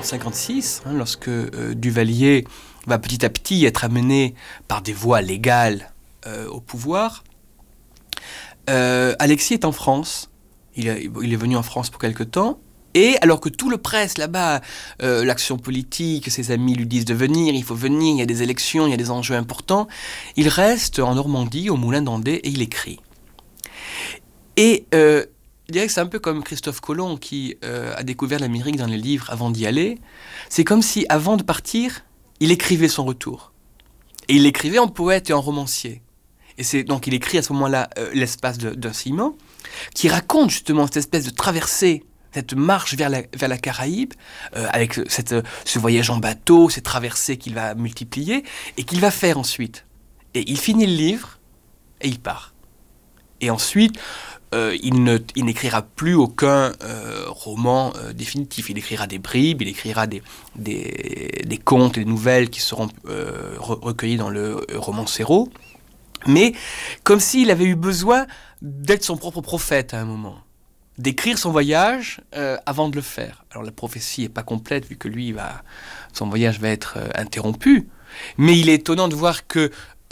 1956, lorsque Duvalier va petit à petit être amené par des voies légales au pouvoir. Alexis est en France. Il est venu en France pour quelque temps. Et alors que tout le presse là-bas, l'action politique, ses amis lui disent de venir, il faut venir, il y a des élections, il y a des enjeux importants, il reste en Normandie, au Moulin d'Andé, et il écrit. Et je dirais que c'est un peu comme Christophe Colomb qui a découvert l'Amérique dans les livres avant d'y aller. C'est comme si, avant de partir, il écrivait son retour. Et il l'écrivait en poète et en romancier. Et donc il écrit à ce moment-là L'espace d'un ciment, qui raconte justement cette espèce de traversée, cette marche vers la Caraïbe, avec ce voyage en bateau, ces traversées qu'il va multiplier, et qu'il va faire ensuite. Et il finit le livre, et il part. Et ensuite, il n'écrira plus aucun roman définitif. Il écrira des bribes, il écrira des contes et des nouvelles qui seront recueillis dans le Romancero. Mais comme s'il avait eu besoin d'être son propre prophète à un moment. D'écrire son voyage avant de le faire. Alors la prophétie n'est pas complète, vu que lui, son voyage va être interrompu. Mais il est étonnant de voir que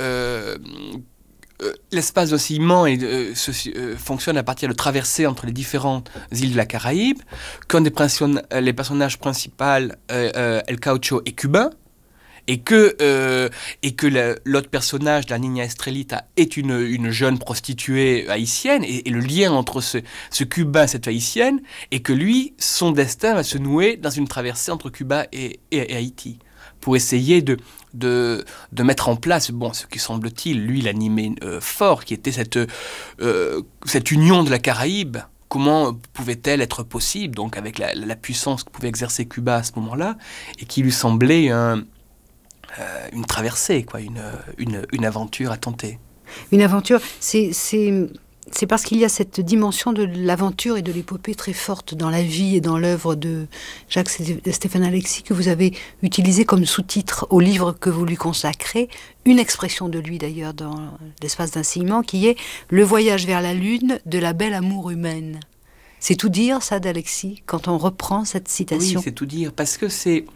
l'espace d'oscillement fonctionne à partir de traversées entre les différentes îles de la Caraïbe, qu'un des les personnages principaux, El Caucho, est cubain, et que l'autre personnage, la Niña Estrelita, est une jeune prostituée haïtienne, et le lien entre ce Cubain et cette haïtienne, et que lui, son destin va se nouer dans une traversée entre Cuba et Haïti, pour essayer de mettre en place, ce qui semble-t-il, lui, l'animé fort, qui était cette union de la Caraïbe. Comment pouvait-elle être possible, donc avec la puissance que pouvait exercer Cuba à ce moment-là, et qui lui semblait une traversée, quoi, une aventure à tenter. Une aventure, c'est parce qu'il y a cette dimension de l'aventure et de l'épopée très forte dans la vie et dans l'œuvre de Jacques-Stéphane Alexis que vous avez utilisé comme sous-titre au livre que vous lui consacrez, une expression de lui d'ailleurs dans L'espace d'un ciment, qui est « Le voyage vers la lune de la belle amour humaine ». C'est tout dire, ça, d'Alexis, quand on reprend cette citation? Oui, c'est tout dire, parce que c'est...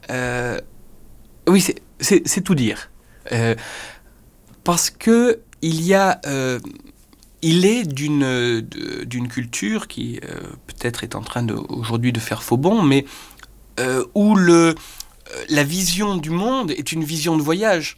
Oui, c'est tout dire. Parce que il est d'une culture qui peut-être est en train aujourd'hui de faire faux bond, mais où la vision du monde est une vision de voyage.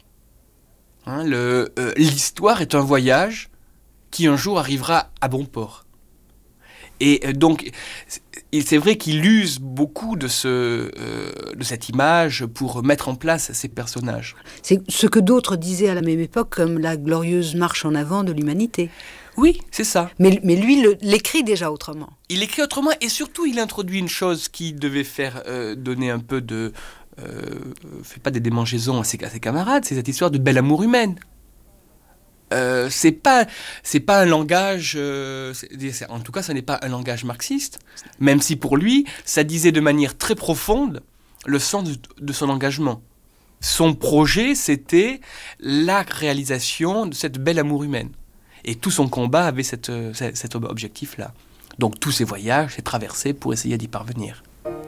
L'histoire est un voyage qui un jour arrivera à bon port. Et donc, c'est vrai qu'il use beaucoup de cette image pour mettre en place ces personnages. C'est ce que d'autres disaient à la même époque comme la glorieuse marche en avant de l'humanité. Oui, c'est ça. Mais lui l'écrit déjà autrement. Il écrit autrement, et surtout il introduit une chose qui devait faire donner un peu de... fait pas des démangeaisons à ses camarades, c'est cette histoire de belle amour humaine. C'est pas un langage, en tout cas, ça n'est pas un langage marxiste, même si pour lui, ça disait de manière très profonde le sens de son engagement. Son projet, c'était la réalisation de cette belle amour humaine. Et tout son combat avait cet objectif-là. Donc tous ces voyages, ces traversées pour essayer d'y parvenir.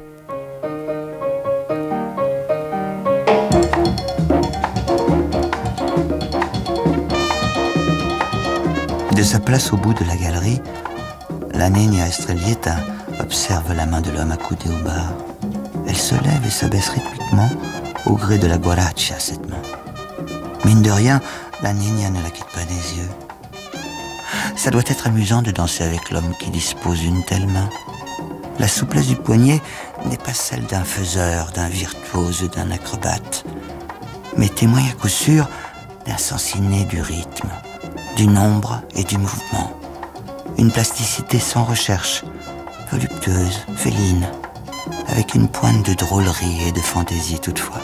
De sa place au bout de la galerie, la Niña Estrelita observe la main de l'homme accoudé au bar. Elle se lève et s'abaisse rythmiquement au gré de la guaracha, cette main. Mine de rien, la Niña ne la quitte pas des yeux. Ça doit être amusant de danser avec l'homme qui dispose d'une telle main. La souplesse du poignet n'est pas celle d'un faiseur, d'un virtuose, d'un acrobate, mais témoigne à coup sûr d'un sens inné du rythme, du nombre et du mouvement. Une plasticité sans recherche, voluptueuse, féline, avec une pointe de drôlerie et de fantaisie toutefois.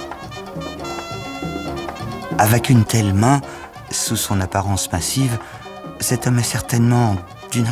Avec une telle main, sous son apparence massive, cet homme est certainement